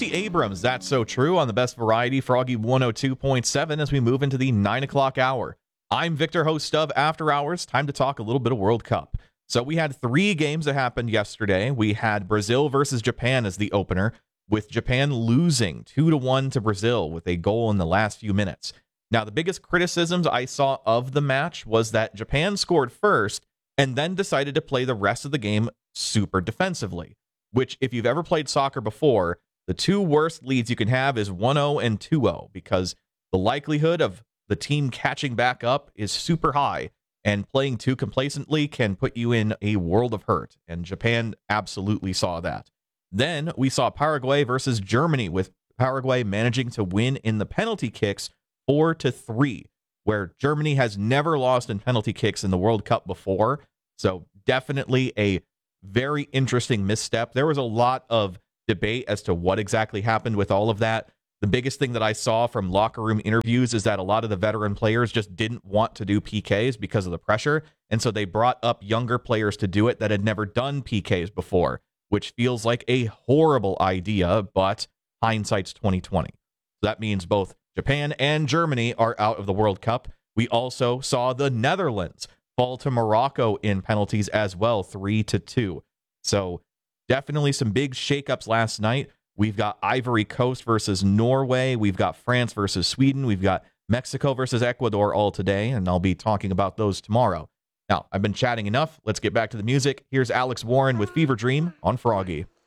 Stacey Abrams, That's So True, on the Best Variety, Froggy 102.7, as we move into the 9 o'clock hour. I'm Victor, host of After Hours. Time to talk a little bit of World Cup. So we had 3 games that happened yesterday. We had Brazil versus Japan as the opener, with Japan losing 2-1 to Brazil with a goal in the last few minutes. Now, the biggest criticisms I saw of the match was that Japan scored first and then decided to play the rest of the game super defensively, which, if you've ever played soccer before, the 2 worst leads you can have is 1-0 and 2-0, because the likelihood of the team catching back up is super high, and playing too complacently can put you in a world of hurt, and Japan absolutely saw that. Then we saw Paraguay versus Germany, with Paraguay managing to win in the penalty kicks 4-3, where Germany has never lost in penalty kicks in the World Cup before, so definitely a very interesting misstep. There was a lot of debate as to what exactly happened with all of that. The biggest thing that I saw from locker room interviews is that a lot of the veteran players just didn't want to do PKs because of the pressure, and so they brought up younger players to do it that had never done PKs before, which feels like a horrible idea, but hindsight's 2020. So that means both Japan and Germany are out of the World Cup. We also saw the Netherlands fall to Morocco in penalties as well, 3-2. So definitely some big shakeups last night. We've got Ivory Coast versus Norway. We've got France versus Sweden. We've got Mexico versus Ecuador all today, and I'll be talking about those tomorrow. Now, I've been chatting enough. Let's get back to the music. Here's Alex Warren with Fever Dream on Froggy.